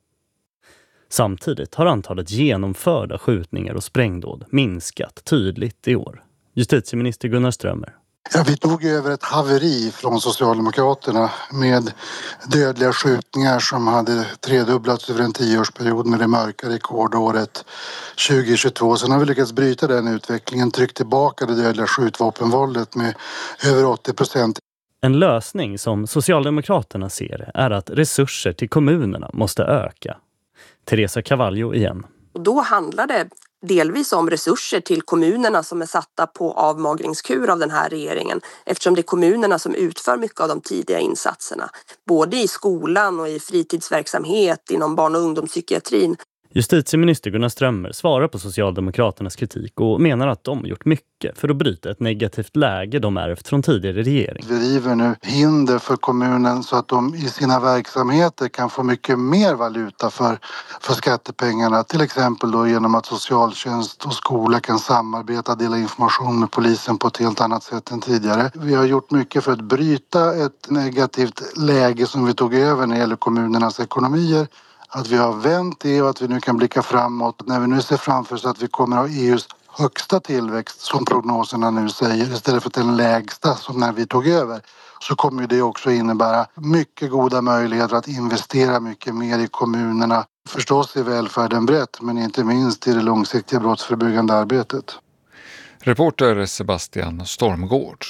Samtidigt har antalet genomförda skjutningar och sprängdåd minskat tydligt i år. Justitieminister Gunnar Strömmer. Ja, vi tog över ett haveri från Socialdemokraterna med dödliga skjutningar som hade tredubblats över en 10-årsperiod med det mörka rekordåret 2022. Sen har vi lyckats bryta den utvecklingen, tryckt tillbaka det dödliga skjutvapenvåldet med över 80%. En lösning som Socialdemokraterna ser är att resurser till kommunerna måste öka. Teresa Carvalho igen. Och då handlar det delvis om resurser till kommunerna som är satta på avmagringskur av den här regeringen, eftersom det är kommunerna som utför mycket av de tidiga insatserna, både i skolan och i fritidsverksamhet inom barn- och ungdomspsykiatrin. Justitieminister Gunnar Strömmer svarar på Socialdemokraternas kritik och menar att de gjort mycket för att bryta ett negativt läge de ärvt från tidigare regering. Vi river nu hinder för kommunen så att de i sina verksamheter kan få mycket mer valuta för skattepengarna. Till exempel då genom att socialtjänst och skola kan samarbeta, dela information med polisen på ett helt annat sätt än tidigare. Vi har gjort mycket för att bryta ett negativt läge som vi tog över när det gäller kommunernas ekonomier. Att vi har vänt det och att vi nu kan blicka framåt. När vi nu ser framför oss att vi kommer att ha EUs högsta tillväxt som prognoserna nu säger istället för den lägsta som när vi tog över, så kommer det också innebära mycket goda möjligheter att investera mycket mer i kommunerna. Förstås i välfärden brett, men inte minst i det långsiktiga brottsförebyggande arbetet. Reporter Sebastian Stormgård.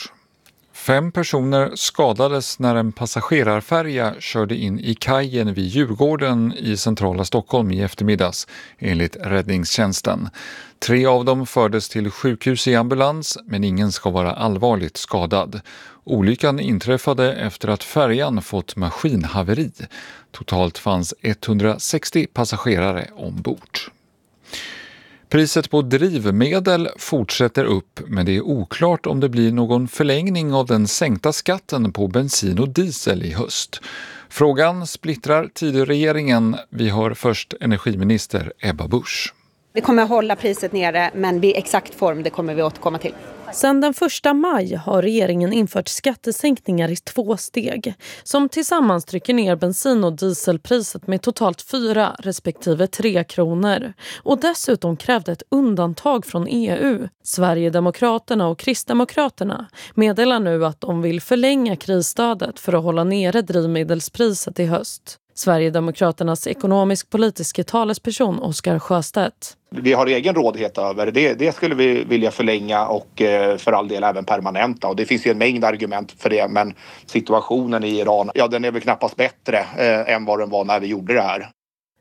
5 personer skadades när en passagerarfärja körde in i kajen vid Djurgården i centrala Stockholm i eftermiddags, enligt räddningstjänsten. 3 av dem fördes till sjukhus i ambulans, men ingen ska vara allvarligt skadad. Olyckan inträffade efter att färjan fått maskinhaveri. Totalt fanns 160 passagerare ombord. Priset på drivmedel fortsätter upp, men det är oklart om det blir någon förlängning av den sänkta skatten på bensin och diesel i höst. Frågan splittrar Tidöregeringen. Vi hör först energiminister Ebba Busch. Vi kommer att hålla priset nere, men vid exakt form det kommer vi återkomma till. Sedan den 1 maj har regeringen infört skattesänkningar i 2 steg som tillsammans trycker ner bensin- och dieselpriset med totalt 4 respektive 3 kronor. Och dessutom krävde ett undantag från EU. Sverigedemokraterna och Kristdemokraterna meddelar nu att de vill förlänga krisstödet för att hålla nere drivmedelspriset i höst. Sverigedemokraternas ekonomisk-politiska talesperson Oskar Sjöstedt. Vi har egen rådighet över det skulle vi vilja förlänga och för all del även permanenta. Och det finns ju en mängd argument för det, men situationen i Iran, ja, den är väl knappast bättre än vad den var när vi gjorde det här.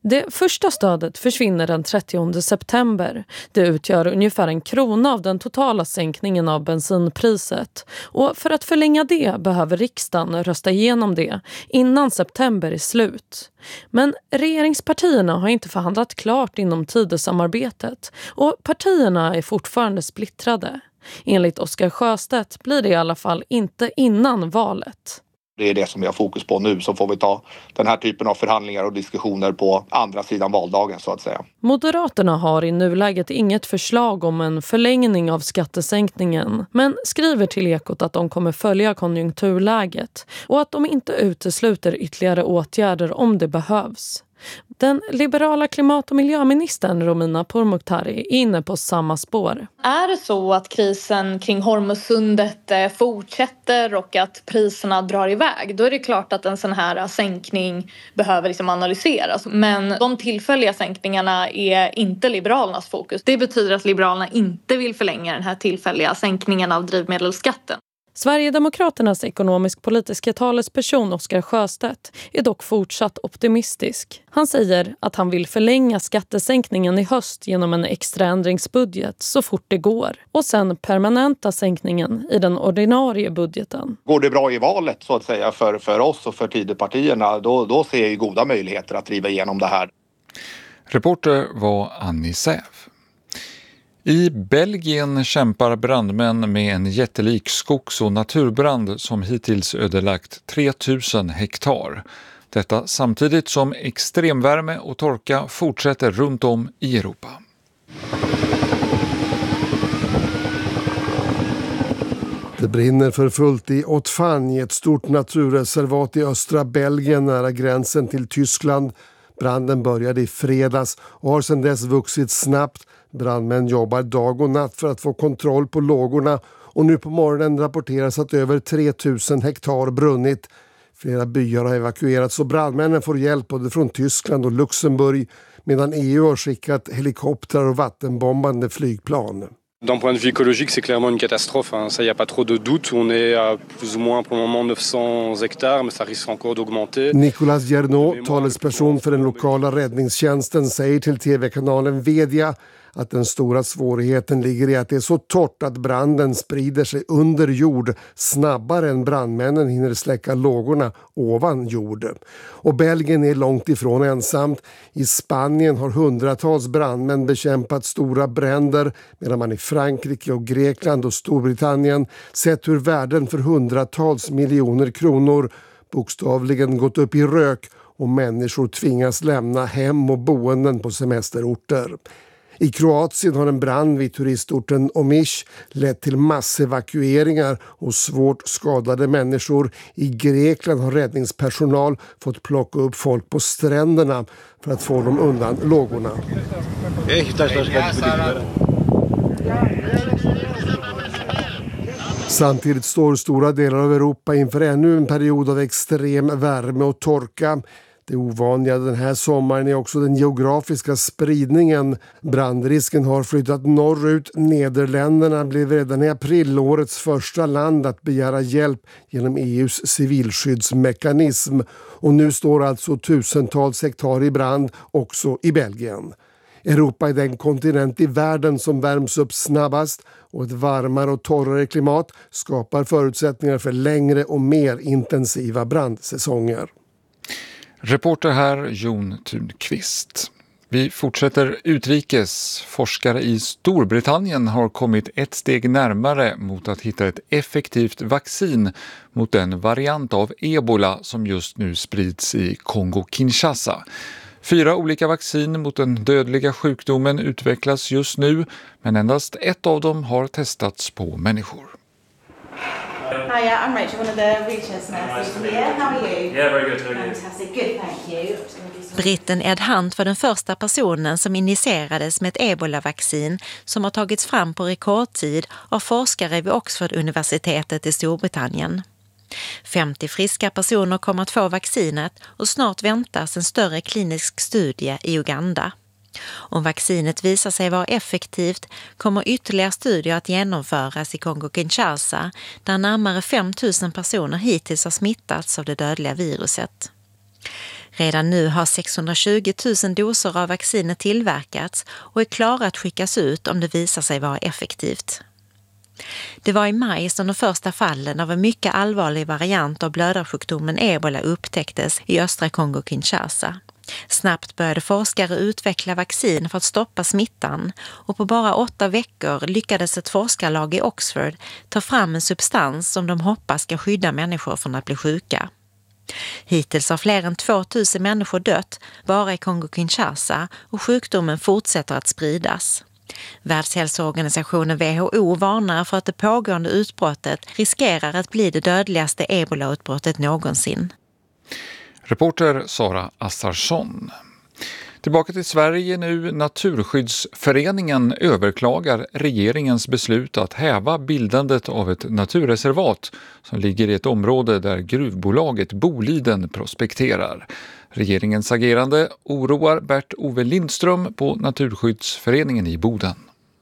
Det första stödet försvinner den 30 september. Det utgör ungefär 1 krona av den totala sänkningen av bensinpriset. Och för att förlänga det behöver riksdagen rösta igenom det innan september är slut. Men regeringspartierna har inte förhandlat klart inom Tidösamarbetet och partierna är fortfarande splittrade. Enligt Oscar Sjöstedt blir det i alla fall inte innan valet. Det är det som vi har fokus på nu, så får vi ta den här typen av förhandlingar och diskussioner på andra sidan valdagen så att säga. Moderaterna har i nuläget inget förslag om en förlängning av skattesänkningen, men skriver till Ekot att de kommer följa konjunkturläget och att de inte utesluter ytterligare åtgärder om det behövs. Den liberala klimat- och miljöministern Romina Pourmokhtari är inne på samma spår. Är det så att krisen kring Hormuzsundet fortsätter och att priserna drar iväg, då är det klart att en sån här sänkning behöver analyseras. Men de tillfälliga sänkningarna är inte Liberalernas fokus. Det betyder att Liberalerna inte vill förlänga den här tillfälliga sänkningen av drivmedelsskatten. Sverigedemokraternas ekonomisk-politiska talesperson Oscar Sjöstedt är dock fortsatt optimistisk. Han säger att han vill förlänga skattesänkningen i höst genom en extra ändringsbudget så fort det går och sen permanenta sänkningen i den ordinarie budgeten. Går det bra i valet så att säga för oss och för Tidöpartierna, då ser jag goda möjligheter att driva igenom det här. Reporter var Annie Säv. I Belgien kämpar brandmän med en jättelik skogs- och naturbrand som hittills ödelagt 3000 hektar. Detta samtidigt som extremvärme och torka fortsätter runt om i Europa. Det brinner för fullt i Haute-Fagne, ett stort naturreservat i östra Belgien nära gränsen till Tyskland. Branden började i fredags och har sedan dess vuxit snabbt. Brandmän jobbar dag och natt för att få kontroll på lågorna och nu på morgonen rapporteras att över 3000 hektar brunnit. Flera byar har evakuerats och brandmännen får hjälp både från Tyskland och Luxemburg medan EU har skickat helikoptrar och vattenbombande flygplan. D'un point de vue écologique, c'est clairement une catastrophe. Ça, y a pas trop de doute. On est à plus ou moins pour le moment 900 hectares, mais ça risque encore d'augmenter. Nicolas Gernot, talesperson för den lokala räddningstjänsten, säger till tv-kanalen Vedia att den stora svårigheten ligger i att det är så torrt att branden sprider sig under jord snabbare än brandmännen hinner släcka lågorna ovan jord. Och Belgien är långt ifrån ensamt. I Spanien har hundratals brandmän bekämpat stora bränder medan man i Frankrike och Grekland och Storbritannien sett hur värden för hundratals miljoner kronor bokstavligen gått upp i rök och människor tvingas lämna hem och boenden på semesterorter. I Kroatien har en brand vid turistorten Omiš lett till massevakueringar och svårt skadade människor. I Grekland har räddningspersonal fått plocka upp folk på stränderna för att få dem undan lågorna. Samtidigt står stora delar av Europa inför ännu en period av extrem värme och torka. Det ovanliga den här sommaren är också den geografiska spridningen. Brandrisken har flyttat norrut. Nederländerna blev redan i april årets första land att begära hjälp genom EUs civilskyddsmekanism. Och nu står alltså tusentals hektar i brand också i Belgien. Europa är den kontinent i världen som värms upp snabbast och ett varmare och torrare klimat skapar förutsättningar för längre och mer intensiva brandsäsonger. Reporter här Jon Thunqvist. Vi fortsätter utrikes. Forskare i Storbritannien har kommit ett steg närmare mot att hitta ett effektivt vaccin mot den variant av ebola som just nu sprids i Kongo-Kinshasa. 4 olika vaccin mot den dödliga sjukdomen utvecklas just nu, men endast ett av dem har testats på människor. Hi, I'm Rachel, one of the research nurses here. How are you? Yeah, very good. Fantastic, good, thank you. Britten Ed Hunt var den första personen som injicerades med ett ebola-vaccin som har tagits fram på rekordtid av forskare vid Oxford-universitetet i Storbritannien. 50 friska personer kommer att få vaccinet och snart väntas en större klinisk studie i Uganda. Om vaccinet visar sig vara effektivt kommer ytterligare studier att genomföras i Kongo-Kinshasa där närmare 5 000 personer hittills har smittats av det dödliga viruset. Redan nu har 620 000 doser av vaccinet tillverkats och är klara att skickas ut om det visar sig vara effektivt. Det var i maj som de första fallen av en mycket allvarlig variant av blödarsjukdomen Ebola upptäcktes i östra Kongo-Kinshasa. Snabbt började forskare utveckla vaccin för att stoppa smittan och på bara 8 veckor lyckades ett forskarlag i Oxford ta fram en substans som de hoppas ska skydda människor från att bli sjuka. Hittills har fler än 2000 människor dött bara i Kongo-Kinshasa och sjukdomen fortsätter att spridas. Världshälsoorganisationen WHO varnar för att det pågående utbrottet riskerar att bli det dödligaste Ebola-utbrottet någonsin. Reporter Sara Assarsson. Tillbaka till Sverige nu. Naturskyddsföreningen överklagar regeringens beslut att häva bildandet av ett naturreservat som ligger i ett område där gruvbolaget Boliden prospekterar. Regeringens agerande oroar Bert-Ove Lindström på Naturskyddsföreningen i Boden.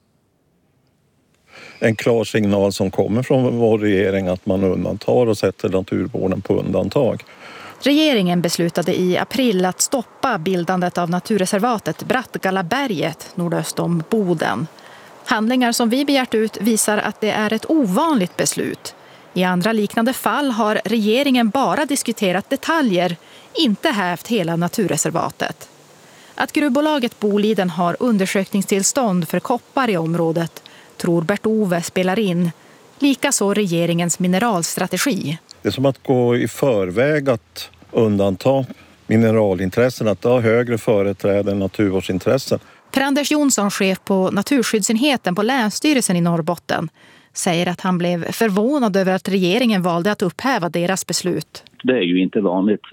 En klar signal som kommer från vår regering att man undantar och sätter naturvården på undantag. Regeringen beslutade i april att stoppa bildandet av naturreservatet Brattgallaberget nordöst om Boden. Handlingar som vi begärt ut visar att det är ett ovanligt beslut. I andra liknande fall har regeringen bara diskuterat detaljer, inte hävt hela naturreservatet. Att gruvbolaget Boliden har undersökningstillstånd för koppar i området tror Bert-Ove spelar in. Likaså regeringens mineralstrategi. Det är som att gå i förväg att undanta mineralintressen, att det har högre företräde än naturvårdsintressen. Per-Anders Jonsson, chef på Naturskyddsenheten på Länsstyrelsen i Norrbotten, säger att han blev förvånad över att regeringen valde att upphäva deras beslut. Det är ju inte vanligt.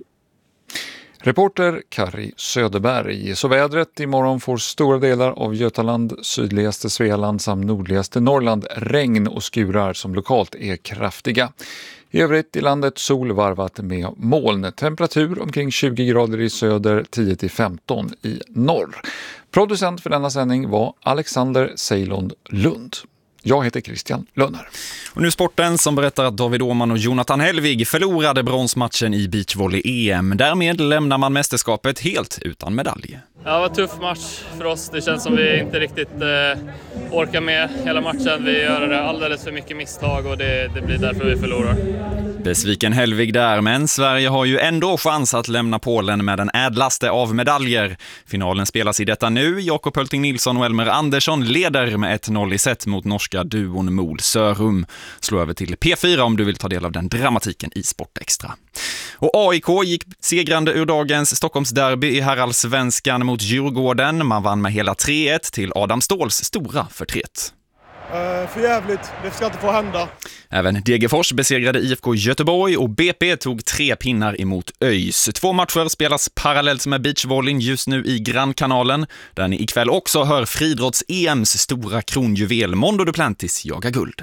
Reporter Kari Söderberg. Så vädret imorgon får stora delar av Götaland, sydligaste Svealand samt nordligaste Norrland regn och skurar som lokalt är kraftiga. I övrigt i landet sol varvat med moln. Temperatur omkring 20 grader i söder, 10-15 i norr. Producent för denna sändning var Alexander Ceylon Lund. Jag heter Christian Lönner. Och nu sporten som berättar att David Åhman och Jonathan Helvig förlorade bronsmatchen i beachvolley-EM. Därmed lämnar man mästerskapet helt utan medalj. Ja, det var en tuff match för oss. Det känns som vi inte riktigt orkar med hela matchen. Vi gör alldeles för mycket misstag och det blir därför vi förlorar. Besviken Helvig där, men Sverige har ju ändå chans att lämna Polen med den ädlaste av medaljer. Finalen spelas i detta nu. Jakob Hölting Nilsson och Elmer Andersson leder med 1-0 i set mot norska duon Mol Sörum. Slå över till P4 om du vill ta del av den dramatiken i Sportextra. Och AIK gick segrande ur dagens Stockholmsderby i herrallsvenskan mot Djurgården. Man vann med hela 3-1 till Adam Ståhls stora förtret. För jävligt, det ska inte få hända. Även Degerfors besegrade IFK Göteborg och BP tog 3 pinnar emot ÖIS. 2 matcher spelas parallellt med beachvolleyn just nu i Grannkanalen, där ni ikväll också hör friidrotts-EMs stora kronjuvel Mondo Duplantis jaga guld.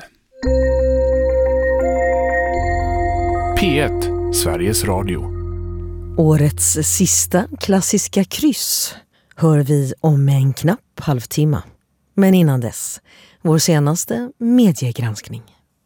P1, Sveriges Radio. Årets sista klassiska kryss hör vi om en knapp halvtimme. Men innan dess, vår senaste mediegranskning.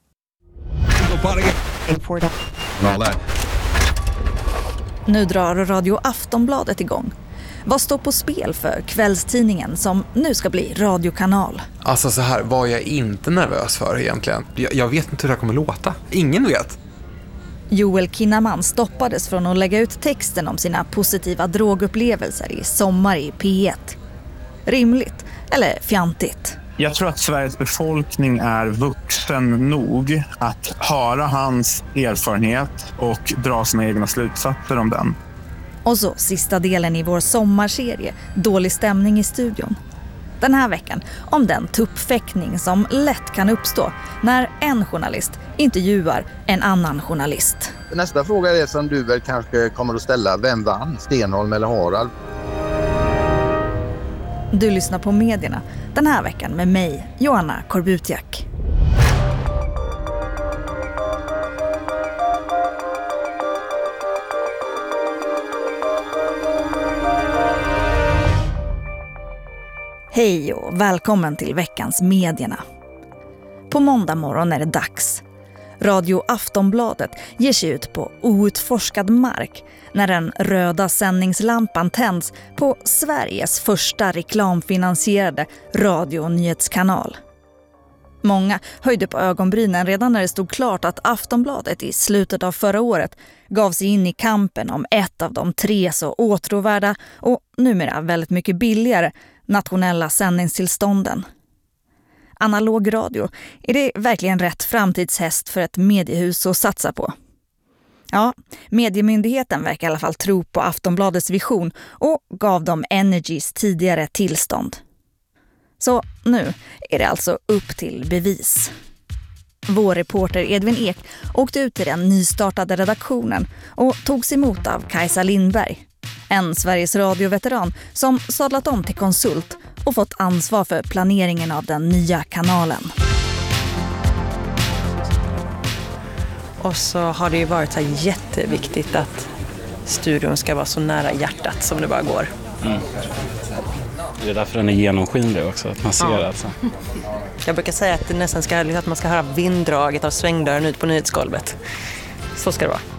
Nu drar Radio Aftonbladet igång. Vad står på spel för kvällstidningen som nu ska bli radiokanal? Alltså så här, vad jag är inte nervös för egentligen. Jag vet inte hur det här kommer låta. Ingen vet. Joel Kinnaman stoppades från att lägga ut texten om sina positiva drogupplevelser i Sommar i P1. Rimligt eller fjantigt? Jag tror att Sveriges befolkning är vuxen nog att höra hans erfarenhet och dra sina egna slutsatser om den. Och så sista delen i vår sommarserie, Dålig stämning i studion. Den här veckan om den tuppfäktning som lätt kan uppstå när en journalist intervjuar en annan journalist. Nästa fråga är som du väl kanske kommer att ställa. Vem vann? Stenholm eller Harald? Du lyssnar på medierna den här veckan med mig, Joanna Korbutiak. Hej och välkommen till veckans medierna. På måndag morgon är det dags. Radio Aftonbladet ger sig ut på outforskad mark när den röda sändningslampan tänds på Sveriges första reklamfinansierade radio-nyhetskanal. Många höjde på ögonbrynen redan när det stod klart att Aftonbladet i slutet av förra året gav sig in i kampen om ett av de 3 så åtråvärda och numera väldigt mycket billigare nationella sändningstillstånden. Analog radio, är det verkligen rätt framtidshäst för ett mediehus att satsa på? Ja, mediemyndigheten verkar i alla fall tro på Aftonbladets vision och gav dem Energys tidigare tillstånd. Så nu är det alltså upp till bevis. Vår reporter Edvin Ek åkte ut till den nystartade redaktionen och togs emot av Kajsa Lindberg, en Sveriges Radio-veteran som sadlat om till konsult och fått ansvar för planeringen av den nya kanalen. Och så har det ju varit så jätteviktigt att studion ska vara så nära hjärtat som det bara går. Mm. Det är därför den är genomskinlig också, att man ser alltså. Jag brukar säga att det nästan ska, att man ska höra vinddraget av svängdörren ut på nyhetsgolvet. Så ska det vara.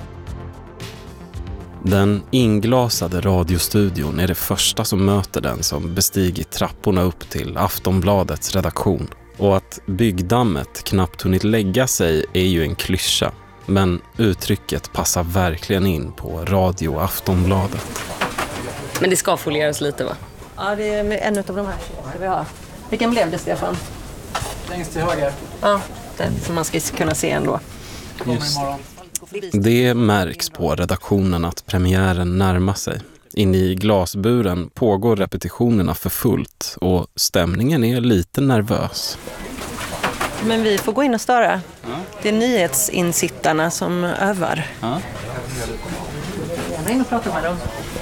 Den inglasade radiostudion är det första som möter den som bestigit trapporna upp till Aftonbladets redaktion. Och att byggdammet knappt hunnit lägga sig är ju en klyscha. Men uttrycket passar verkligen in på Radio Aftonbladet. Men det ska folieras lite, va? Ja, det är en av de här ska vi ha. Vilken blev det, Stefan? Längst till höger. Ja, det som man ska kunna se ändå. Just. Det märks på redaktionen att premiären närmar sig. Inne i glasburen pågår repetitionerna för fullt och stämningen är lite nervös. Men vi får gå in och störa. Ja. Det är nyhetsinsittarna som övar. Ja. Jag vill in och prata med dem.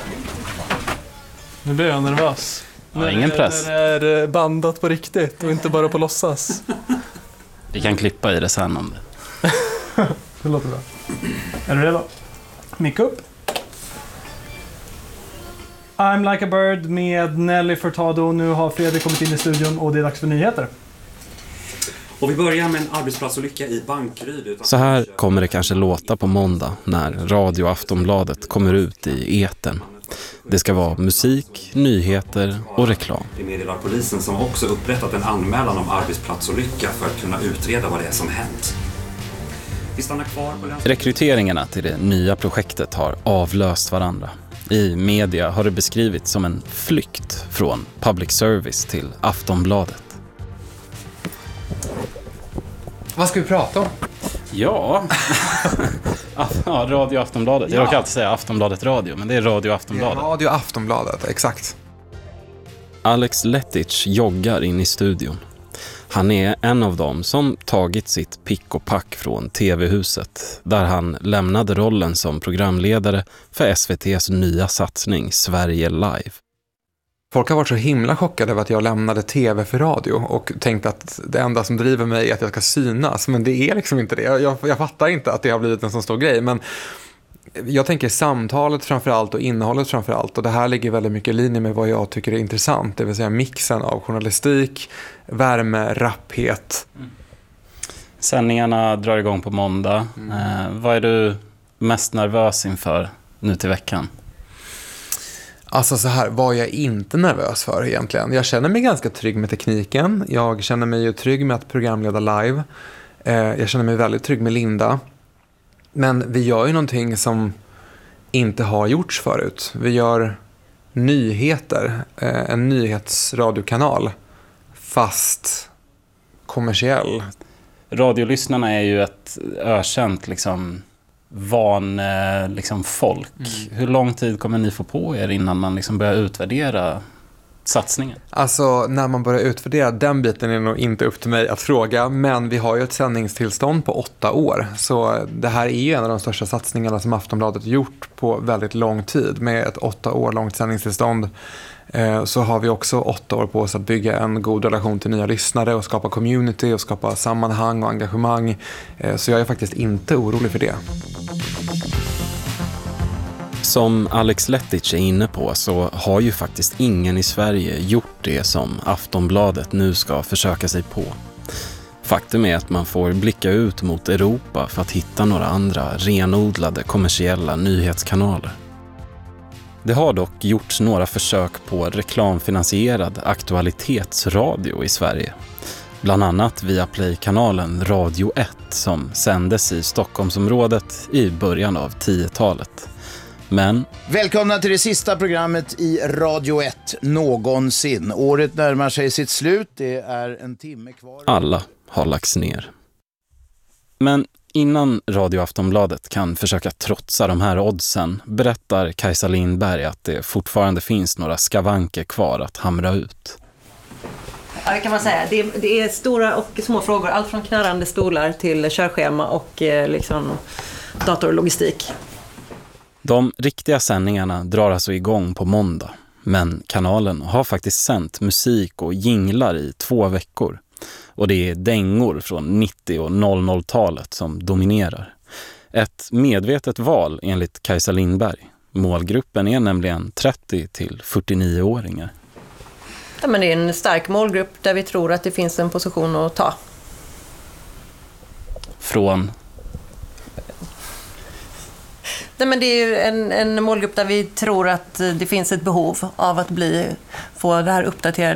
Nu blir jag nervös. Ja, ingen press. När det är bandat på riktigt och inte bara på låtsas. Vi kan klippa i det sen om det. Det låter bra. Är du redo? Mick upp. I'm like a bird med Nelly Furtado. Nu har Fredrik kommit in i studion och det är dags för nyheter. Och vi börjar med en arbetsplatsolycka i Bankeryd. Så här kommer det kanske låta på måndag när Radio Aftonbladet kommer ut i etern. Det ska vara musik, nyheter och reklam. Det meddelar polisen som också upprättat en anmälan om arbetsplatsolycka för att kunna utreda vad det är som hänt. Vi stannar kvar på Rekryteringarna till det nya projektet har avlöst varandra. I media har det beskrivits som en flykt från public service till Aftonbladet. Vad ska vi prata om? Ja, Radio Aftonbladet. Jag kan alltid säga Aftonbladet Radio, men det är Radio Aftonbladet. Ja, Radio Aftonbladet, exakt. Alex Lettich joggar in i studion. Han är en av dem som tagit sitt pick och pack från TV-huset, där han lämnade rollen som programledare för SVT:s nya satsning Sverige Live. Folk har varit så himla chockade över att jag lämnade TV för radio och tänkt att det enda som driver mig är att jag ska synas. Men det är liksom inte det. Jag fattar inte att det har blivit en sån stor grej. Men jag tänker samtalet framförallt och innehållet framförallt. Och det här ligger väldigt mycket i linje med vad jag tycker är intressant. Det vill säga mixen av journalistik, värme, rapphet. Sändningarna drar igång på måndag. Vad är du mest nervös inför nu till veckan? Alltså så här, vad jag är inte nervös för egentligen. Jag känner mig ganska trygg med tekniken. Jag känner mig ju trygg med att programleda live. Jag känner mig väldigt trygg med Linda. Men vi gör ju någonting som inte har gjorts förut. Vi gör nyheter, en nyhetsradiokanal, fast kommersiell. Radiolyssnarna är ju ett ökänt folk. Hur lång tid kommer ni få på er innan man börjar utvärdera satsningen? Alltså när man börjar utvärdera den biten är nog inte upp till mig att fråga, men vi har ju ett sändningstillstånd på 8 år. Så det här är ju en av de största satsningarna som Aftonbladet gjort på väldigt lång tid. Med ett 8 år långt sändningstillstånd så har vi också 8 år på oss att bygga en god relation till nya lyssnare och skapa community och skapa sammanhang och engagemang. Så jag är faktiskt inte orolig för det. Som Alex Lettich är inne på så har ju faktiskt ingen i Sverige gjort det som Aftonbladet nu ska försöka sig på. Faktum är att man får blicka ut mot Europa för att hitta några andra renodlade kommersiella nyhetskanaler. Det har dock gjorts några försök på reklamfinansierad aktualitetsradio i Sverige. Bland annat via Play-kanalen Radio 1 som sändes i Stockholmsområdet i början av 10-talet. Men... Välkomna till det sista programmet i Radio 1 någonsin. Året närmar sig sitt slut. Det är en timme kvar. Alla har lagts ner. Men innan Radio Aftonbladet kan försöka trotsa de här oddsen berättar Kajsa Lindberg att det fortfarande finns några skavanker kvar att hamra ut. Ja, det kan man säga. Det är stora och små frågor. Allt från knarrande stolar till körschema och liksom datorlogistik. De riktiga sändningarna drar alltså igång på måndag. Men kanalen har faktiskt sänt musik och jinglar i 2 veckor. Och det är dängor från 90- och 00-talet som dominerar. Ett medvetet val enligt Kajsa Lindberg. Målgruppen är nämligen 30 till 49-åringar. Ja, men det är en stark målgrupp där vi tror att det finns en position att ta. Från? Nej, men det är ju en målgrupp där vi tror att det finns ett behov av att få det här uppdaterade